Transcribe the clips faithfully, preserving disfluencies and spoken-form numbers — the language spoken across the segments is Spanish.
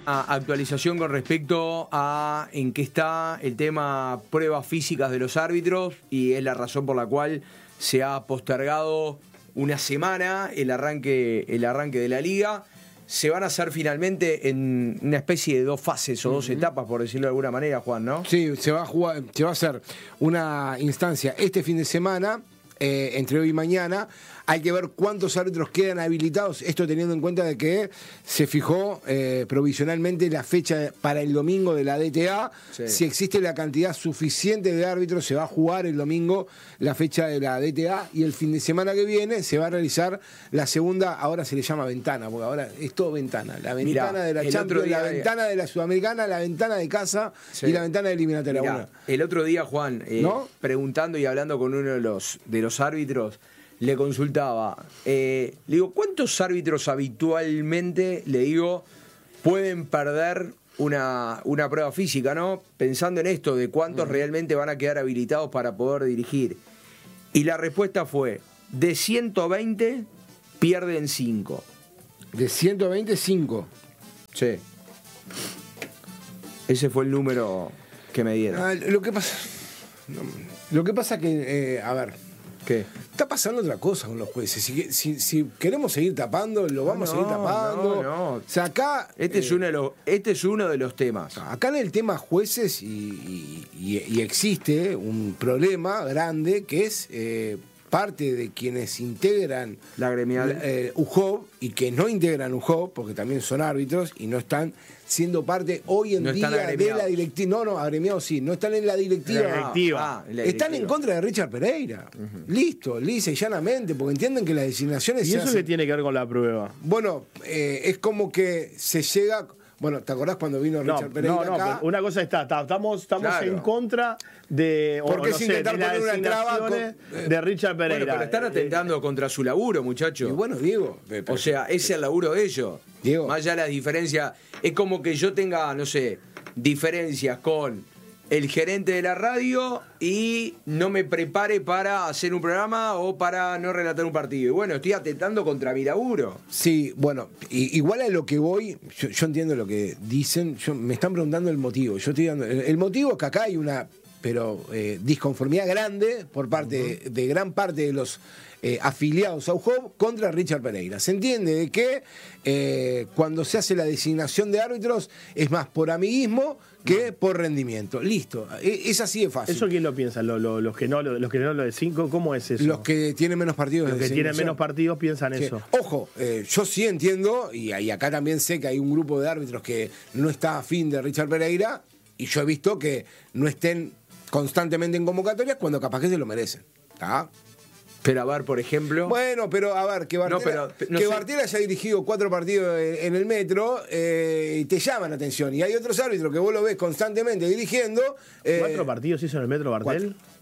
a actualización con respecto a en qué está el tema pruebas físicas de los árbitros y es la razón por la cual se ha postergado una semana el arranque, el arranque de la liga. Se van a hacer finalmente en una especie de dos fases o dos uh-huh. etapas, por decirlo de alguna manera, Juan, ¿no? Sí, se va a jugar, se va a hacer una instancia este fin de semana, eh, entre hoy y mañana. Hay que ver cuántos árbitros quedan habilitados, esto teniendo en cuenta de que se fijó eh, provisionalmente la fecha para el domingo de la D T A. Sí. Si existe la cantidad suficiente de árbitros, se va a jugar el domingo la fecha de la D T A y el fin de semana que viene se va a realizar la segunda, ahora se le llama ventana, porque ahora es todo ventana. La ventana Mirá, de la Champions, la ventana de la Sudamericana, la ventana de casa sí. y la ventana de eliminatoria. Mirá, bueno. El otro día, Juan, eh, ¿no? preguntando y hablando con uno de los, de los árbitros, le consultaba, eh, le digo, ¿cuántos árbitros habitualmente, le digo, pueden perder una, una prueba física, ¿no? Pensando en esto, de cuántos uh-huh. realmente van a quedar habilitados para poder dirigir. Y la respuesta fue, de ciento veinte, pierden cinco. ¿De ciento veinte, cinco? Sí. Ese fue el número que me dieron. Ah, lo que pasa... Lo que pasa que, eh, a ver... ¿Qué? Está pasando otra cosa con los jueces. Si, si, si queremos seguir tapando, lo vamos no, a seguir tapando. No, no. O sea, acá. Este, eh, es uno de los, este es uno de los temas. Acá en el tema jueces, y, y, y existe un problema grande que es eh, parte de quienes integran la gremial eh, U J O B y que no integran U J O B, porque también son árbitros y no están siendo parte hoy en no día de la directiva. No, no, agremiados sí, no están en la directiva. La directiva. Ah, la están directiva. en contra de Richard Pereira. Uh-huh. Listo, lisa y llanamente, porque entienden que las designaciones. ¿Y se eso hacen... qué tiene que ver con la prueba? Bueno, eh, es como que se llega. Bueno, ¿te acordás cuando vino Richard no, Pereira no, no, acá? Una cosa está, estamos, estamos claro. en contra de, o, porque no es sé, intentar de las poner una traba con, eh, de Richard Pereira. Bueno, pero están atentando eh, contra su laburo, muchachos. Y bueno, Diego. O sea, ese es el laburo de ellos. Diego. Más allá de las diferencias, es como que yo tenga, no sé, diferencias con el gerente de la radio y no me prepare para hacer un programa o para no relatar un partido. Y bueno, estoy atentando contra mi laburo. Sí, bueno, y, igual a lo que voy, yo, yo entiendo lo que dicen, yo, me están preguntando el motivo. Yo estoy dando, el, el motivo es que acá hay una pero eh, disconformidad grande por parte uh-huh. de, de gran parte de los eh, afiliados a U J O B contra Richard Pereira. Se entiende de que eh, cuando se hace la designación de árbitros es más por amiguismo que uh-huh. por rendimiento. Listo, es, es así de fácil. ¿Eso quién lo piensa? ¿Lo, lo, los, que no, los que no lo de cinco? ¿Cómo es eso? Los que tienen menos partidos. Los que tienen menos partidos piensan que, eso. Ojo, eh, yo sí entiendo, y, y acá también sé que hay un grupo de árbitros que no está afín de Richard Pereira, y yo he visto que no estén constantemente en convocatorias cuando capaz que se lo merecen. ¿Está? Pero a ver, por ejemplo... Bueno, pero a ver, que Bartera, no, pero, no que Bartera haya dirigido cuatro partidos en el Metro eh, y te llaman la atención. Y hay otros árbitros que vos lo ves constantemente dirigiendo... Eh, ¿Cuatro partidos hizo en el Metro Bartel? Cuatro.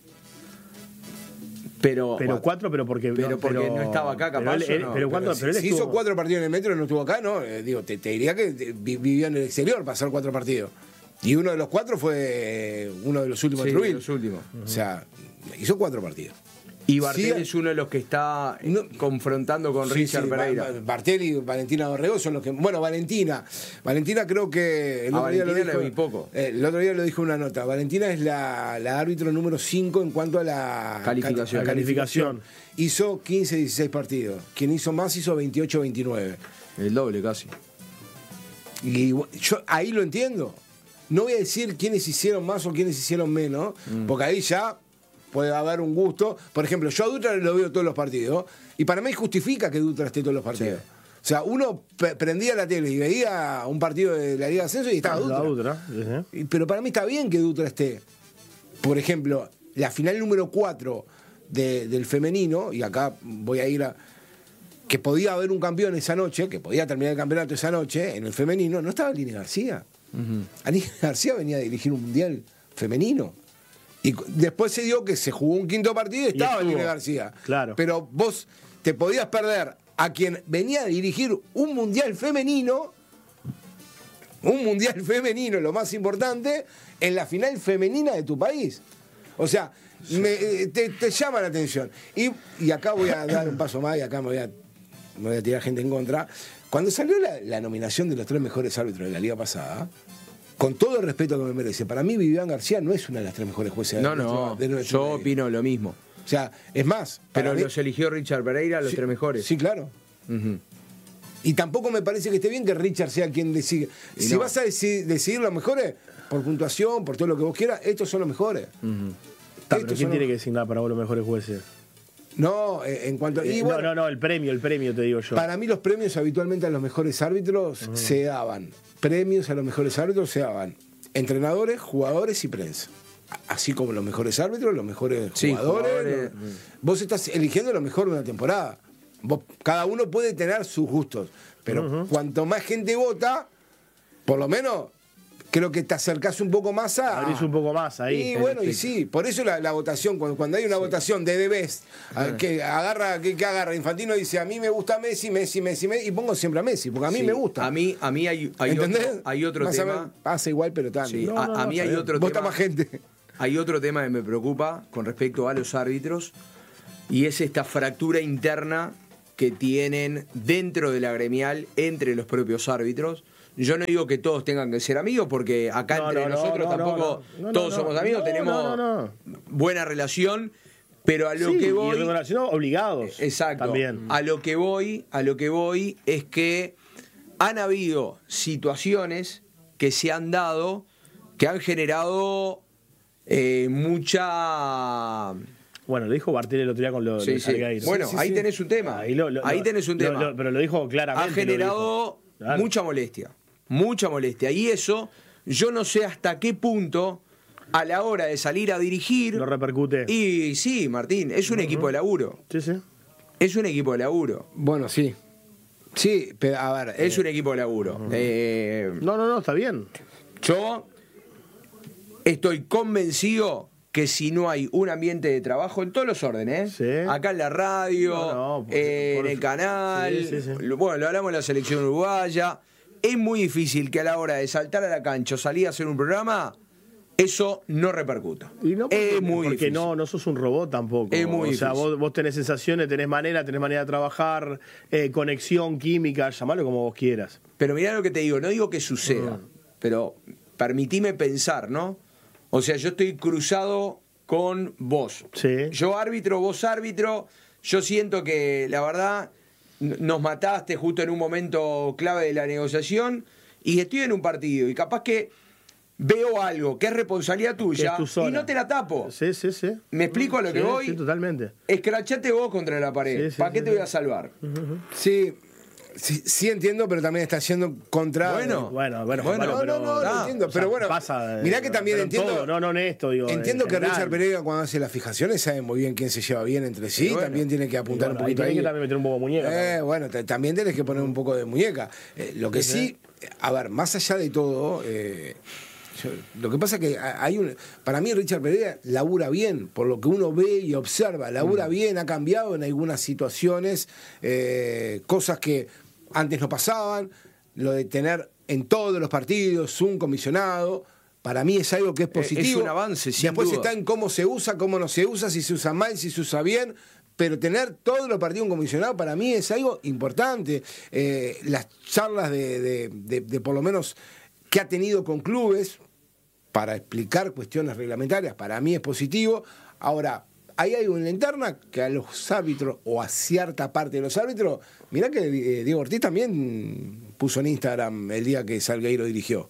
Pero, pero cuatro, cuatro, pero porque, pero porque pero, no estaba acá, capaz. Pero, él, no. pero, pero, pero si, si hizo cuatro partidos en el Metro y no estuvo acá, no. Eh, digo, te, te diría que vivió en el exterior para hacer cuatro partidos. Y uno de los cuatro fue uno de los últimos sí, de Trujillo. los últimos. Uh-huh. O sea, hizo cuatro partidos. Y Bartel sí, es uno de los que está no, confrontando con sí, Richard sí, Pereira. Bartel y Valentina Dorrego son los que... Bueno, Valentina. Valentina creo que... El a otro Valentina día lo dijo, le vi poco. Eh, el otro día lo dijo una nota. Valentina es la, la árbitro número cinco en cuanto a la calificación. Cal, a calificación. Hizo quince, dieciséis partidos. Quien hizo más hizo veintiocho, veintinueve. El doble casi. Y yo ahí lo entiendo. No voy a decir quiénes hicieron más o quiénes hicieron menos, mm. porque ahí ya puede haber un gusto. Por ejemplo, yo a Dutra lo veo todos los partidos, y para mí justifica que Dutra esté todos los partidos. Sí. O sea, uno p- prendía la tele y veía un partido de la Liga de Ascenso y estaba Dutra. Dutra. Uh-huh. Y, pero para mí está bien que Dutra esté. Por ejemplo, la final número cuatro de, del femenino, y acá voy a ir a... que podía haber un campeón esa noche, que podía terminar el campeonato esa noche, en el femenino, no estaba Lini García. Uh-huh. Aline García venía a dirigir un mundial femenino. Y después se dio que se jugó un quinto partido y estaba Aline García. Claro. Pero vos te podías perder a quien venía a dirigir un mundial femenino, un mundial femenino, lo más importante, en la final femenina de tu país. O sea, me, te, te llama la atención. Y, y acá voy a dar un paso más y acá me voy a, me voy a tirar gente en contra. Cuando salió la, la nominación de los tres mejores árbitros de la liga pasada, con todo el respeto que me merece, para mí Vivian García no es una de las tres mejores jueces. No, no, de nuestro yo medio. Opino lo mismo. O sea, es más. Pero mí, los eligió Richard Pereira, los sí, tres mejores. Sí, claro. Uh-huh. Y tampoco me parece que esté bien que Richard sea quien decide. Y si no. vas a decidir, decidir los mejores, por puntuación, por todo lo que vos quieras, estos son los mejores. Uh-huh. ¿Pero quién tiene los... que designar para vos los mejores jueces? No, en cuanto... Y bueno, no, no, no, el premio, el premio te digo yo. Para mí los premios habitualmente a los mejores árbitros uh-huh. se daban. Premios a los mejores árbitros se daban entrenadores, jugadores y prensa. Así como los mejores árbitros, los mejores sí, jugadores. jugadores. Los... Vos estás eligiendo lo mejor de una temporada. Vos, cada uno puede tener sus gustos, pero uh-huh. cuanto más gente vota, por lo menos... creo que te acercás un poco más a... Abrís un poco más ahí. Y bueno, y sí, por eso la, la votación, cuando, cuando hay una sí. votación de The Best, uh-huh. que agarra, que, que agarra, Infantino dice, a mí me gusta Messi, Messi, Messi, Messi, y pongo siempre a Messi, porque a mí sí. me gusta. A mí, a mí hay, hay ¿entendés? otro, hay otro más tema... A ver, pasa igual, pero tal. Sí, no, a, no, a mí no, hay otro vota tema... más gente. Hay otro tema que me preocupa con respecto a los árbitros, y es esta fractura interna que tienen dentro de la gremial entre los propios árbitros. Yo no digo que todos tengan que ser amigos, porque acá no, entre no, nosotros no, tampoco no, no, todos no, somos amigos, no, tenemos no, no, no. buena relación, pero a lo sí, que voy... y relación obligados. Exacto. También. A lo que voy, a lo que voy es que han habido situaciones que se han dado que han generado eh, mucha... Bueno, lo dijo Bartelli el otro día con lo sí, de sí. Salgueiro. Bueno, sí, ahí sí. tenés un tema. Ahí, lo, lo, ahí tenés un lo, tema. Lo, pero lo dijo claramente. Ha generado claro. mucha molestia. Mucha molestia. Y eso, yo no sé hasta qué punto, a la hora de salir a dirigir... Lo repercute. Y sí, Martín, es un uh-huh. equipo de laburo. Sí, sí. Es un equipo de laburo. Bueno, sí. Sí, pero a ver... Es eh... un equipo de laburo. Uh-huh. Eh... No, no, no, está bien. Yo estoy convencido que si no hay un ambiente de trabajo en todos los órdenes, sí. acá en la radio, no, no, por, eh, por, en el canal, sí, sí, sí. bueno, lo hablamos en la selección uruguaya, es muy difícil que a la hora de saltar a la cancha o salir a hacer un programa, eso no repercuta. Y no porque, es muy porque difícil. no, no sos un robot tampoco. Es muy o sea, difícil. Vos, vos tenés sensaciones, tenés manera, tenés manera de trabajar, eh, conexión, química, llamalo como vos quieras. Pero mirá lo que te digo, no digo que suceda, mm. pero permitime pensar, ¿no? O sea, yo estoy cruzado con vos. Sí. Yo árbitro, vos árbitro. Yo siento que, la verdad, nos mataste justo en un momento clave de la negociación y estoy en un partido y capaz que veo algo que es responsabilidad tuya es y no te la tapo. Sí, sí, sí. ¿Me explico a lo sí, que voy? Sí, totalmente. Escrachate vos contra la pared. Sí, sí, ¿Para qué sí, te sí. voy a salvar? Uh-huh. Sí. Sí, sí entiendo, pero también está yendo contra... Bueno, bueno, bueno, bueno no, pero, no, no, no, no entiendo, pero bueno, pasa, mirá que también entiendo... Todo, no, no, esto, digo... Entiendo que Richard Pereira cuando hace las fijaciones sabe muy bien quién se lleva bien entre sí, bueno, también tiene que apuntar bueno, un poquito ahí. Hay que también meter un poco de muñeca. Eh, bueno, t- también tenés que poner un poco de muñeca. Eh, lo que sí, sí, a ver, más allá de todo... Eh, Yo, lo que pasa es que hay un, para mí Richard Pereira labura bien, por lo que uno ve y observa, labura mm. bien, ha cambiado en algunas situaciones, eh, cosas que antes no pasaban, lo de tener en todos los partidos un comisionado, para mí es algo que es positivo. Es un avance, sin Después duda. está en cómo se usa, cómo no se usa, si se usa mal, si se usa bien. Pero tener todos los partidos un comisionado para mí es algo importante. Eh, las charlas de, de, de, de por lo menos que ha tenido con clubes para explicar cuestiones reglamentarias, para mí es positivo. Ahora, ahí hay una interna que a los árbitros, o a cierta parte de los árbitros, mirá que eh, Diego Ortiz también puso en Instagram el día que Salgueiro dirigió.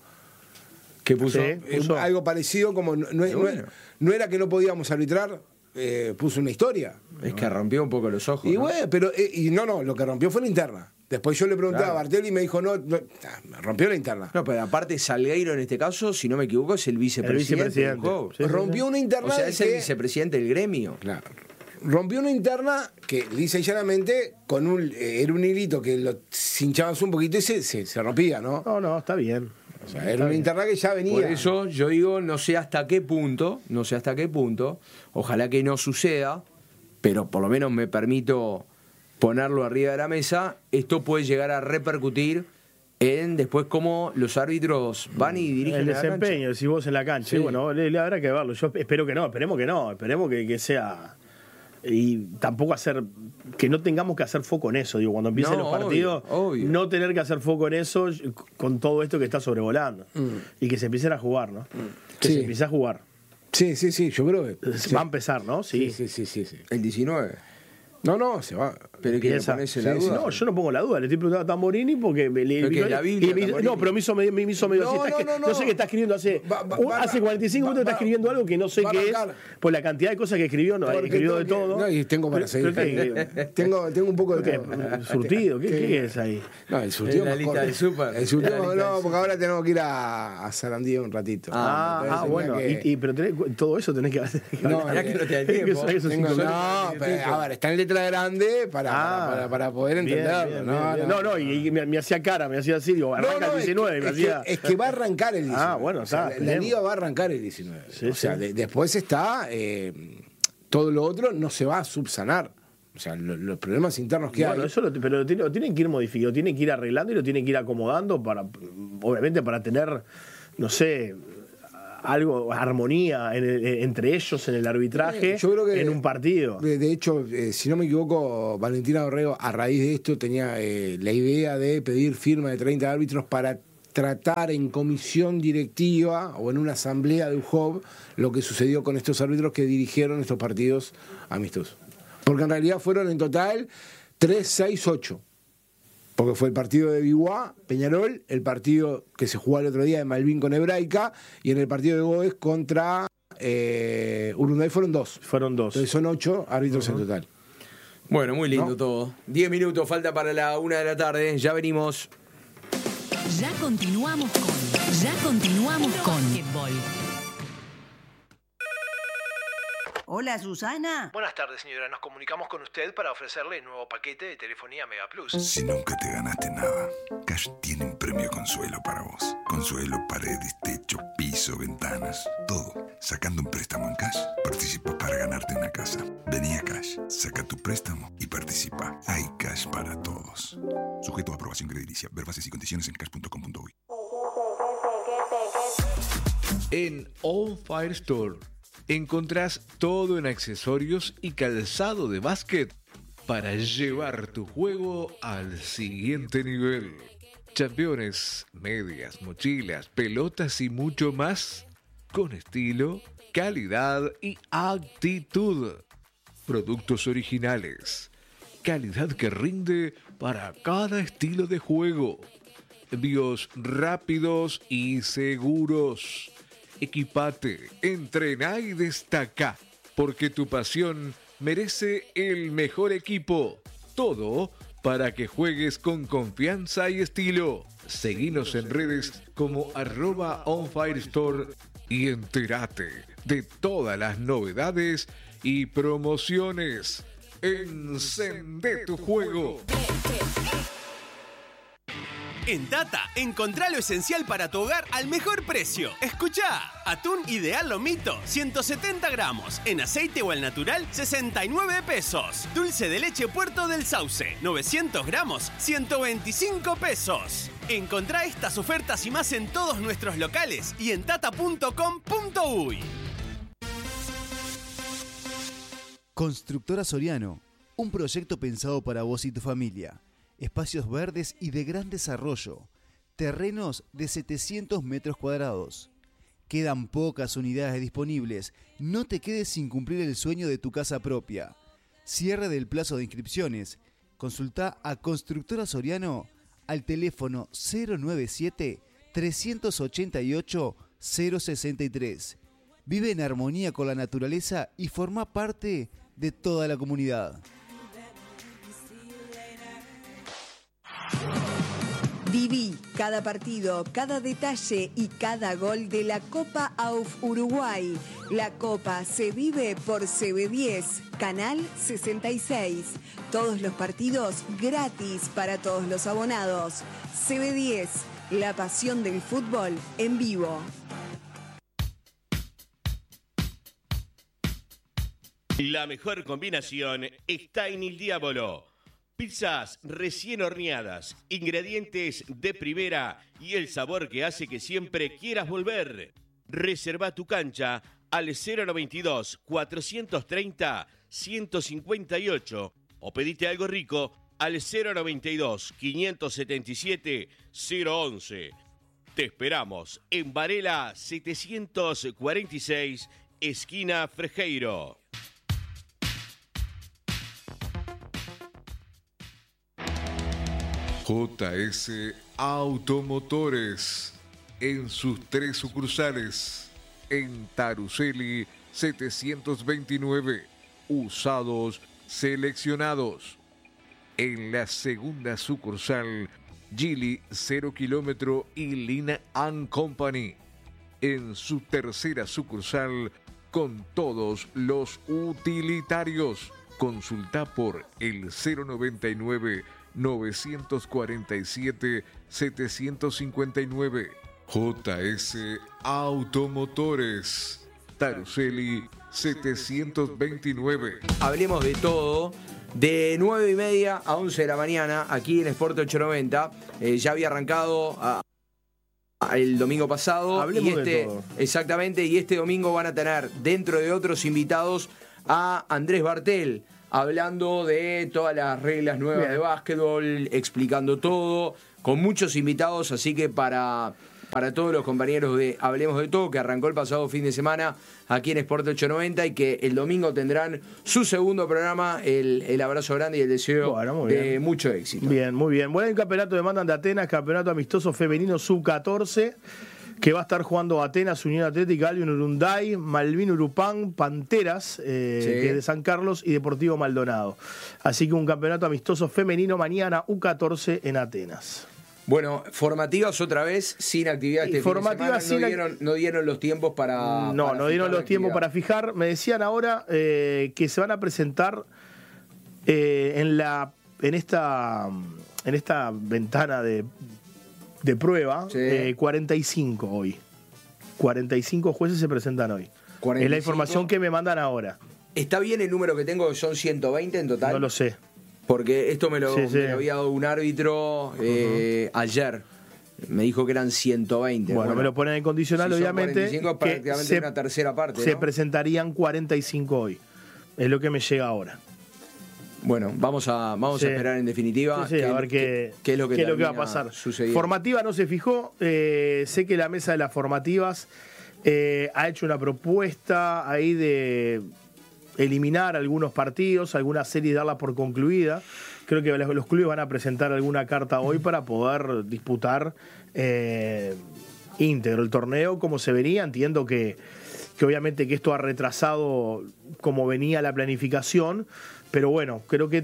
¿Qué puso? Sí, puso algo parecido, como no, no, bueno. no, no era que no podíamos arbitrar, eh, puso una historia. Es que rompió un poco los ojos. Y ¿no? bueno, pero eh, y no, no, lo que rompió fue la interna. Después yo le pregunté claro. a Bartelli y me dijo, no, no, rompió la interna. No, pero aparte Salgueiro en este caso, si no me equivoco, es el vicepresidente. El vicepresidente. Sí, rompió sí. una interna. O sea, es que, el vicepresidente del gremio. Claro. Rompió una interna que, lisa y llanamente, con un, eh, era un hilito que lo cinchabas un poquito y se, se, se rompía, ¿no? No, no, está bien. O sea, era una interna que ya venía. Por eso yo digo, no sé hasta qué punto, no sé hasta qué punto, ojalá que no suceda, pero por lo menos me permito ponerlo arriba de la mesa, esto puede llegar a repercutir en después cómo los árbitros van y dirigen el la desempeño, cancha. Si vos en la cancha. Sí. Y bueno, le, le habrá que verlo. Yo espero que no, esperemos que no, esperemos que, que sea y tampoco hacer, que no tengamos que hacer foco en eso, digo, cuando empiecen No, los partidos, obvio, obvio. no tener que hacer foco en eso con todo esto que está sobrevolando. Mm. Y que se empiecen a jugar, ¿no? Mm. Que sí. se empiece a jugar. Sí, sí, sí, yo creo que... Va sí. a empezar, ¿no? Sí, sí, sí, sí, sí. El diecinueve. No, no, se va. Pero que Empieza. pones en Sí, la duda. no, yo no pongo la duda, le estoy preguntando a Tamborini porque me, le, Porque me, la Biblia, me, Tamborini. no, pero me hizo, me, me hizo medio No, así. no, Está, no, no, no. sé qué está escribiendo hace, Va- va- un- va- hace cuarenta y cinco va- minutos está va- escribiendo algo que no sé va a qué es, arrancar. por la cantidad de cosas que escribió, no, Porque escribió de tengo todo. que- no, y tengo para Pero- seguir. pero que- tengo, tengo un poco de ¿Qué? todo. ¿Surtido? ¿Qué, ¿Qué? qué es ahí? No, el surtido Es la más lista corto. del súper. El surtido, La lista no, del porque súper. ahora tenemos que ir a, a Sarandí un ratito. Ah, Entonces ah, tenía bueno, que- y, y, pero tenés, todo eso tenés que hacer. No, Mirá que no te da Tenés que tiempo. saber esos Tengo- cinco no, minutos. pero, a ver, está en letra grande para, Ah, para, para, para poder bien, entenderlo. bien, no, bien. no, no, no, y, y me, me hacía cara, me hacía así, digo, No, arranca no, el es diecinueve, que- me es, que, hacía. es que va a arrancar el diecinueve. Ah, bueno, o sea, está, la, la bien. liga va a arrancar el diecinueve. Sí, o sea, sí. de- después está eh, todo lo otro no se va a subsanar. O sea, lo- los problemas internos que Bueno, hay. eso lo, pero lo, tiene- lo tienen que ir modificando, lo tienen que ir arreglando y lo tienen que ir acomodando para, obviamente, para tener, no sé, algo, armonía en el- entre ellos en el arbitraje, Yo creo que, en un partido. De, de hecho, eh, si no me equivoco, Valentina Dorrego, a raíz de esto, tenía eh, la idea de pedir firma de treinta árbitros para tratar en comisión directiva o en una asamblea de U J O B lo que sucedió con estos árbitros que dirigieron estos partidos amistosos. Porque en realidad fueron en total tres, seis, ocho. Porque fue el partido de Biguá, Peñarol, el partido que se jugó el otro día de Malvin con Hebraica, y en el partido de Goes contra eh, Urunday fueron dos. Fueron dos. Entonces son ocho árbitros en total. Bueno, muy lindo ¿No? todo. Diez minutos, falta para la una de la tarde. Ya venimos. Ya continuamos con. Ya continuamos con. Básquetbol. Hola, Susana. Buenas tardes, señora. Nos comunicamos con usted para ofrecerle el nuevo paquete de telefonía Mega Plus. Si nunca te ganaste nada, Cash tiene un premio consuelo para vos. Consuelo, paredes, techo, piso, ventanas, todo. Sacando un préstamo en Cash, participa para ganarte una casa. Vení a Cash, saca tu préstamo y participa. Hay Cash para todos. Sujeto a aprobación crediticia. Ver bases y condiciones en cash punto com punto uy. En On Fire Store encontrás todo en accesorios y calzado de básquet para llevar tu juego al siguiente nivel. Championes, medias, mochilas, pelotas y mucho más con estilo, calidad y actitud. Productos originales, calidad que rinde para cada estilo de juego. Envíos rápidos y seguros. Equipate, entrená y destaca, porque tu pasión merece el mejor equipo. Todo para que juegues con confianza y estilo. Seguinos en redes como arroba onfirestore y entérate de todas las novedades y promociones. Encendé tu juego. En Tata, encontrá lo esencial para tu hogar al mejor precio. Escuchá, atún ideal lomito, ciento setenta gramos, en aceite o al natural, sesenta y nueve pesos. Dulce de leche Puerto del Sauce, novecientos gramos, ciento veinticinco pesos. Encontrá estas ofertas y más en todos nuestros locales y en tata punto com punto uy. Constructora Soriano, un proyecto pensado para vos y tu familia. Espacios verdes y de gran desarrollo. Terrenos de setecientos metros cuadrados. Quedan pocas unidades disponibles. No te quedes sin cumplir el sueño de tu casa propia. Cierre del plazo de inscripciones. Consulta a Constructora Soriano al teléfono cero noventa y siete, tres ochenta y ocho, cero sesenta y tres. Vive en armonía con la naturaleza y forma parte de toda la comunidad. Viví cada partido, cada detalle y cada gol de la Copa A U F Uruguay. La Copa se vive por C B diez, Canal sesenta y seis. Todos los partidos gratis para todos los abonados. C B diez, la pasión del fútbol en vivo. La mejor combinación está en Il Diavolo. Pizzas recién horneadas, ingredientes de primera y el sabor que hace que siempre quieras volver. Reserva tu cancha al cero noventa y dos, cuatrocientos treinta, ciento cincuenta y ocho o pedite algo rico al cero noventa y dos, quinientos setenta y siete, cero once. Te esperamos en Varela setecientos cuarenta y seis, esquina Frejeiro. J S Automotores, en sus tres sucursales, en Taruseli setecientos veintinueve, usados seleccionados. En la segunda sucursal, Gili cero kilómetro y Lina and Company. En su tercera sucursal, con todos los utilitarios. Consulta por el cero noventa y nueve, novecientos cuarenta y siete, setecientos cincuenta y nueve. J S Automotores, Taruseli setecientos veintinueve. Hablemos de todo. De nueve y media a once de la mañana, aquí en Sport ochocientos noventa. Eh, ya había arrancado a, a el domingo pasado. Hablemos y este, de todo. Exactamente, y este domingo van a tener, dentro de otros invitados, a Andrés Bartel, hablando de todas las reglas nuevas Bien. de básquetbol, explicando todo, con muchos invitados, así que para... para todos los compañeros de Hablemos de Todo, que arrancó el pasado fin de semana aquí en Sport ochocientos noventa y que el domingo tendrán su segundo programa. El, el abrazo grande y el deseo bueno, de bien. mucho éxito. Bien, muy bien. Bueno, hay un campeonato de mandan de Atenas, campeonato amistoso femenino sub catorce, que va a estar jugando Atenas, Unión Atlética, Albion Urunday, Malvin Urupán, Panteras, eh, sí. que es de San Carlos, y Deportivo Maldonado. Así que un campeonato amistoso femenino mañana U catorce en Atenas. Bueno, formativas otra vez, sin actividad este formativas fin de semana, no, dieron, no dieron los tiempos para... No, para no dieron los tiempos para fijar. Me decían ahora eh, que se van a presentar eh, en la en esta en esta ventana de, de prueba sí. eh, cuarenta y cinco hoy. cuarenta y cinco jueces se presentan hoy. cuarenta y cinco. Es la información que me mandan ahora. ¿Está bien el número que tengo? ¿Son ciento veinte en total? No lo sé. Porque esto me lo, sí, sí. me lo había dado un árbitro eh, uh-huh. ayer. Me dijo que eran ciento veinte. Bueno, bueno me lo ponen en condicional, si obviamente. cuarenta y cinco, prácticamente se, una tercera parte. Se ¿no? presentarían cuarenta y cinco hoy. Es lo que me llega ahora. Bueno, vamos a vamos sí. a esperar en definitiva. Sí, sí, a ver qué, qué, qué es lo que, qué lo que va a pasar. Sucediendo. Formativa no se fijó. Eh, sé que la mesa de las formativas eh, ha hecho una propuesta ahí de eliminar algunos partidos, algunas series darlas por concluida. Creo que los clubes van a presentar alguna carta hoy para poder disputar eh, íntegro el torneo como se venía. Entiendo que, que obviamente que esto ha retrasado como venía la planificación, pero bueno, creo que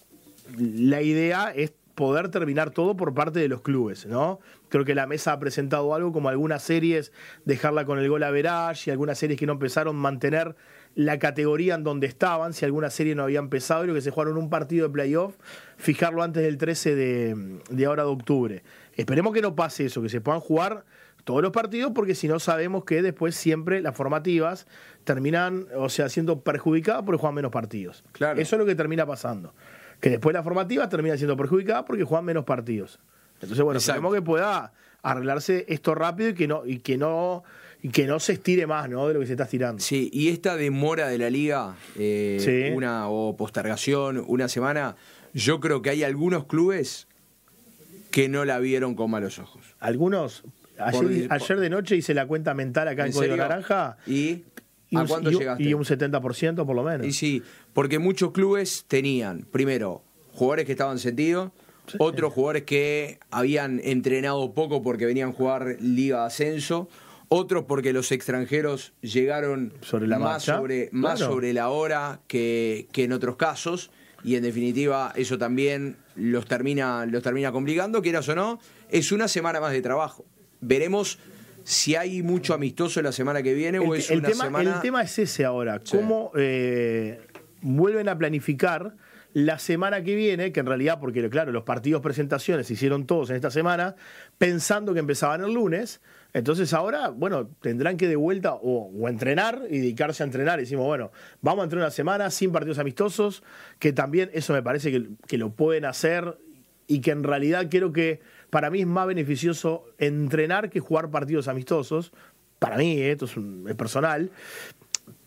la idea es poder terminar todo por parte de los clubes, ¿no? Creo que la mesa ha presentado algo como algunas series, dejarla con el gol average, y algunas series que no empezaron, mantener la categoría en donde estaban, si alguna serie no había empezado, y lo que se jugaron un partido de playoff, fijarlo antes del trece de, de ahora de octubre. Esperemos que no pase eso, que se puedan jugar todos los partidos, porque si no sabemos que después siempre las formativas terminan, o sea, siendo perjudicadas porque juegan menos partidos. Claro. Eso es lo que termina pasando. Que después las formativas terminan siendo perjudicadas porque juegan menos partidos. Entonces, bueno, Exacto. esperemos que pueda arreglarse esto rápido y que no, y que no, y que no se estire más, ¿no? De lo que se está estirando. Sí, y esta demora de la liga, eh, sí. una o postergación, una semana, yo creo que hay algunos clubes que no la vieron con malos ojos. Algunos. Ayer, por, ayer de noche hice la cuenta mental acá en, en Código Naranja. ¿Y y a un, cuánto y, llegaste? Y un setenta por ciento por lo menos. Y sí, porque muchos clubes tenían, primero, jugadores que estaban sentidos, sí. otros jugadores que habían entrenado poco porque venían a jugar Liga de Ascenso, otros porque los extranjeros llegaron sobre la más, sobre, claro. más sobre la hora que, que en otros casos, y en definitiva eso también los termina, los termina complicando, quieras o no, es una semana más de trabajo. Veremos si hay mucho amistoso la semana que viene el, o es el una tema, semana... El tema es ese ahora, sí. cómo eh, vuelven a planificar la semana que viene, que en realidad, porque claro, los partidos presentaciones se hicieron todos en esta semana, pensando que empezaban el lunes, entonces ahora, bueno, tendrán que de vuelta o, o entrenar y dedicarse a entrenar. Y decimos, bueno, vamos a entrenar una semana sin partidos amistosos, que también eso me parece que, que lo pueden hacer y que en realidad creo que para mí es más beneficioso entrenar que jugar partidos amistosos. Para mí, esto es, un, es personal.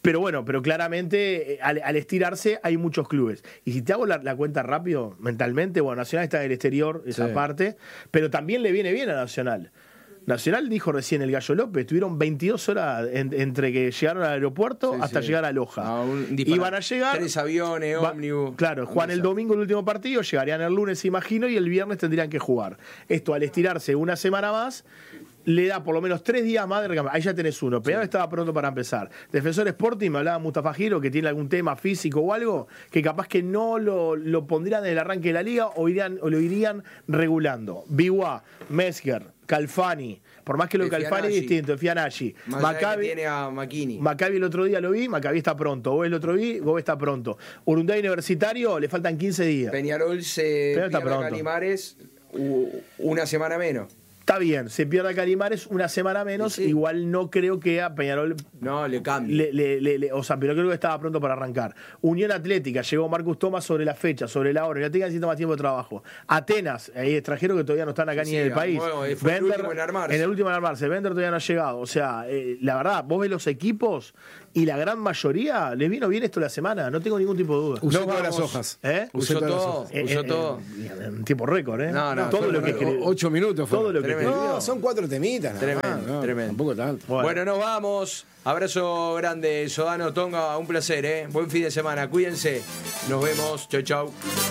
Pero bueno, pero claramente eh, al, al estirarse hay muchos clubes. Y si te hago la, la cuenta rápido, mentalmente, bueno, Nacional está en el exterior, esa Sí. parte, pero también le viene bien a Nacional. Nacional dijo recién el Gallo López, tuvieron veintidós horas en, entre que llegaron al aeropuerto Sí, hasta sí. llegar a Loja. Ah, un y disparate. van a llegar... Tres aviones, va- ómnibus. Claro, juegan el domingo el último partido, llegarían el lunes, imagino, y el viernes tendrían que jugar. Esto, al estirarse una semana más, le da por lo menos tres días más de recambio. Ahí ya tenés uno. Peñarol estaba pronto para empezar. Defensor Sporting, me hablaba Mustafa Giro, que tiene algún tema físico o algo, que capaz que no lo, lo pondrían en el arranque de la liga o, irían, o lo irían regulando. Biwa, Metzger, Calfani, por más que lo de De Calfani es Fianaggi. distinto, Fianaggi. Más allá de que Maccabi, tiene a Makini. Maccabi el otro día lo vi, Maccabi está pronto. Gómez el otro vi, Gómez está pronto. Urunday Universitario, le faltan quince días. Peñarol se Peñarol está pierde a pronto. Calimares u- una semana menos. Está bien, se pierde a Calimares una semana menos, Sí, sí. igual no creo que a Peñarol No, le cambia. le, le- le- le- o sea, pero creo que estaba pronto para arrancar. Unión Atlética, llegó Marcus Thomas sobre la fecha, sobre la hora, ya tenga necesita más tiempo de trabajo. Atenas, hay extranjeros que todavía no están acá Sí, ni en el sí, país. bueno, fue el Bender, último en armarse. en el último en armarse, Bender todavía no ha llegado. O sea, eh, la verdad, vos ves los equipos y la gran mayoría les vino bien esto la semana, no tengo ningún tipo de duda. Usó No todas vamos. las hojas. ¿Eh? Usó Usó todas las todo, hojas. Eh, usó eh, todo. eh, en tiempo récord, ¿eh? No, no, todo fue lo que récord. escribió. Ocho minutos fueron. Todo lo que Tremendo. escribió. No, son cuatro temitas. nada más, Tremendo, no, tremendo. Tampoco tanto. Bueno. Bueno, nos vamos. Abrazo grande, Sodano Tonga. Un placer, ¿eh? Buen fin de semana. Cuídense. Nos vemos. Chau, chau.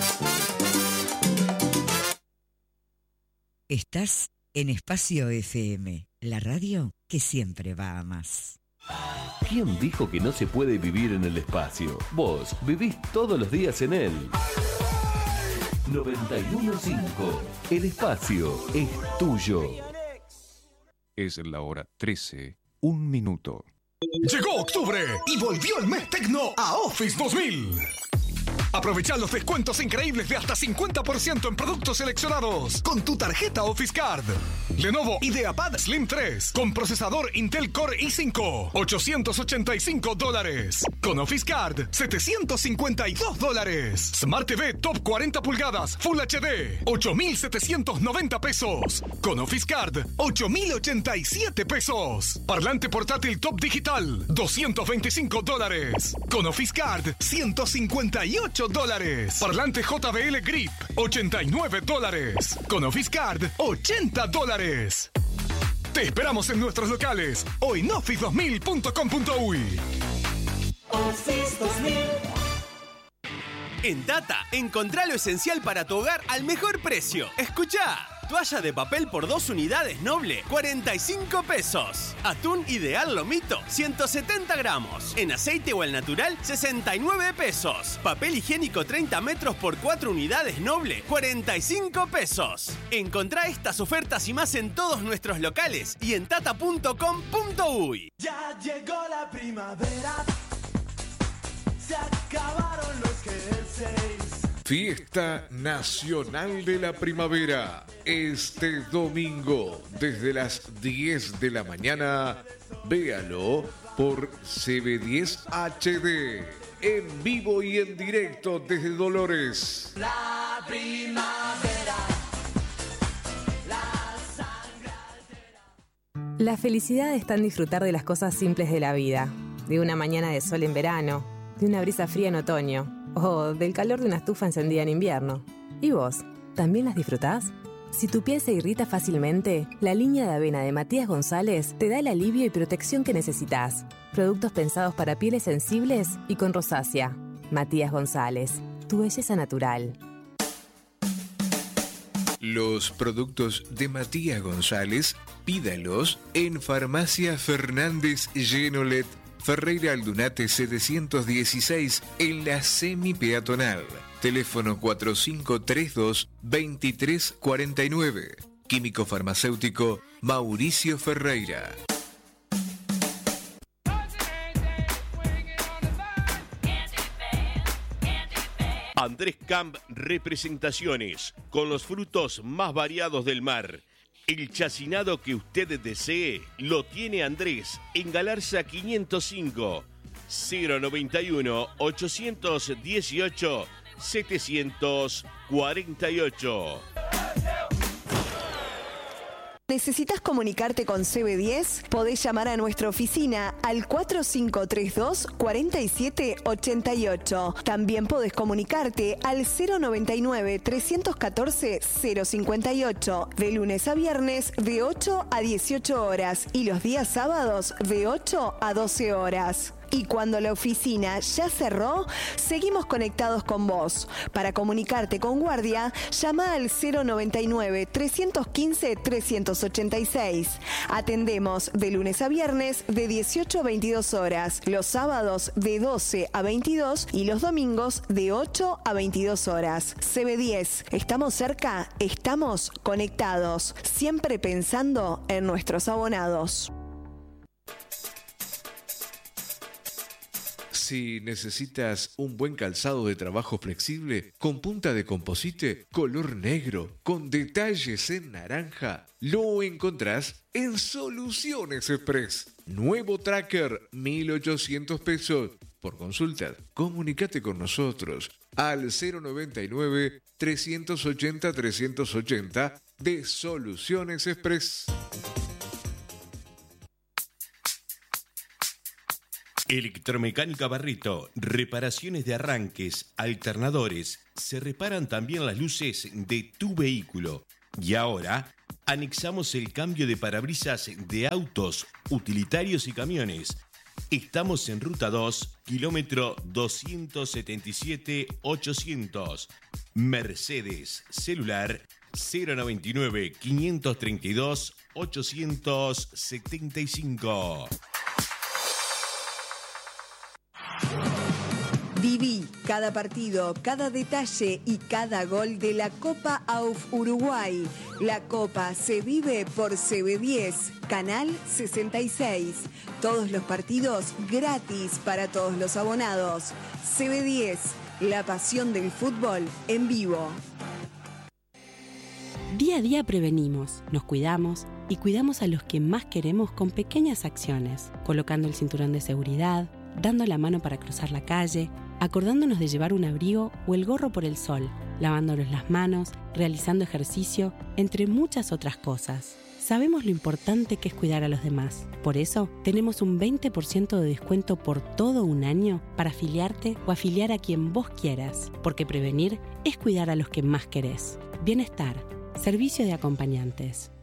Estás en Espacio F M, la radio que siempre va a más. ¿Quién dijo que no se puede vivir en el espacio? Vos vivís todos los días en él. noventa y uno punto cinco. El espacio es tuyo. Es la hora trece, un minuto. Llegó octubre y volvió el mes tecno a Office dos mil. Aprovecha los descuentos increíbles de hasta cincuenta por ciento en productos seleccionados con tu tarjeta Office Card. Lenovo IdeaPad Slim tres con procesador Intel Core i cinco, ochocientos ochenta y cinco dólares. Con Office Card, setecientos cincuenta y dos dólares. Smart T V Top cuarenta pulgadas Full H D, ocho mil setecientos noventa pesos. Con Office Card, ocho mil ochenta y siete pesos. Parlante portátil Top Digital, doscientos veinticinco dólares. Con Office Card, ciento cincuenta y ocho dólares. Parlante J B L Grip, ochenta y nueve dólares. Con Office Card, ochenta dólares. Te esperamos en nuestros locales o en office dos mil punto com punto uy. Office dos mil. En Tata, encontrá lo esencial para tu hogar al mejor precio. Escuchá. Toalla de papel por dos unidades Noble, cuarenta y cinco pesos. Atún Ideal Lomito, ciento setenta gramos. En aceite o al natural, sesenta y nueve pesos. Papel higiénico treinta metros por cuatro unidades Noble, cuarenta y cinco pesos. Encontrá estas ofertas y más en todos nuestros locales y en tata punto com punto uy. Ya llegó la primavera, se acabaron los jerseys. Fiesta Nacional de la Primavera. Este domingo, desde las diez de la mañana, véalo por C B diez H D. En vivo y en directo desde Dolores. La primavera, la sangre altera. La felicidad está en disfrutar de las cosas simples de la vida. De una mañana de sol en verano, de una brisa fría en otoño, o del calor de una estufa encendida en invierno. ¿Y vos? ¿También las disfrutás? Si tu piel se irrita fácilmente, la línea de avena de Matías González te da el alivio y protección que necesitas. Productos pensados para pieles sensibles y con rosácea. Matías González, tu belleza natural. Los productos de Matías González, pídalos en Farmacia Fernández Genolet, Ferreira Aldunate setecientos dieciséis, en la semi-peatonal. Teléfono cuatro cinco tres dos, dos tres cuatro nueve. Químico farmacéutico Mauricio Ferreira. Andrés Camp Representaciones, con los frutos más variados del mar. El chacinado que usted desee lo tiene Andrés en Galarza quinientos cinco, cero noventa y uno, ochocientos dieciocho, setecientos cuarenta y ocho. ¿Necesitas comunicarte con C B diez? Podés llamar a nuestra oficina al cuatro cinco tres dos, cuatro siete ocho ocho. También podés comunicarte al cero noventa y nueve, trescientos catorce, cero cincuenta y ocho, de lunes a viernes de ocho a dieciocho horas y los días sábados de ocho a doce horas. Y cuando la oficina ya cerró, seguimos conectados con vos. Para comunicarte con Guardia, llama al cero noventa y nueve, trescientos quince, trescientos ochenta y seis. Atendemos de lunes a viernes de dieciocho a veintidós horas, los sábados de doce a veintidós y los domingos de ocho a veintidós horas. C B diez, estamos cerca, estamos conectados, siempre pensando en nuestros abonados. Si necesitas un buen calzado de trabajo flexible, con punta de composite, color negro, con detalles en naranja, lo encontrás en Soluciones Express. Nuevo Tracker, mil ochocientos pesos. Por consulta, comunícate con nosotros al cero noventa y nueve, trescientos ochenta, trescientos ochenta de Soluciones Express. Electromecánica Barreto, reparaciones de arranques, alternadores, se reparan también las luces de tu vehículo. Y ahora, anexamos el cambio de parabrisas de autos, utilitarios y camiones. Estamos en Ruta dos, kilómetro doscientos setenta y siete, ochocientos. Mercedes, celular cero noventa y nueve, quinientos treinta y dos, ochocientos setenta y cinco. Viví cada partido, cada detalle y cada gol de la Copa A U F Uruguay. La Copa se vive por C B diez, Canal sesenta y seis. Todos los partidos gratis para todos los abonados. C B diez, la pasión del fútbol en vivo. Día a día prevenimos, nos cuidamos y cuidamos a los que más queremos con pequeñas acciones, colocando el cinturón de seguridad, dando la mano para cruzar la calle, acordándonos de llevar un abrigo o el gorro por el sol, lavándonos las manos, realizando ejercicio, entre muchas otras cosas. Sabemos lo importante que es cuidar a los demás. Por eso, tenemos un veinte por ciento de descuento por todo un año para afiliarte o afiliar a quien vos quieras, porque prevenir es cuidar a los que más querés. Bienestar, servicio de acompañantes.